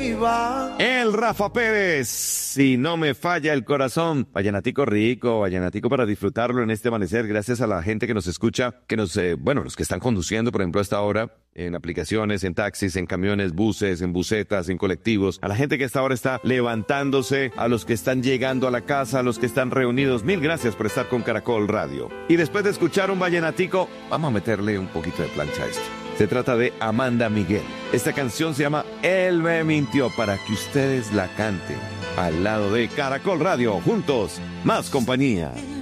El Rafa Pérez, si no me falla el corazón. Vallenatico rico, vallenatico para disfrutarlo en este amanecer. Gracias a la gente que nos escucha, que nos, los que están conduciendo, por ejemplo, a esta hora, en aplicaciones, en taxis, en camiones, buses, en busetas, en colectivos. A la gente que a esta hora está levantándose, a los que están llegando a la casa, a los que están reunidos. Mil gracias por estar con Caracol Radio. Y después de escuchar un vallenatico, vamos a meterle un poquito de plancha a esto. Se trata de Amanda Miguel. Esta canción se llama Él me mintió, para que ustedes la canten al lado de Caracol Radio. Juntos, más compañía.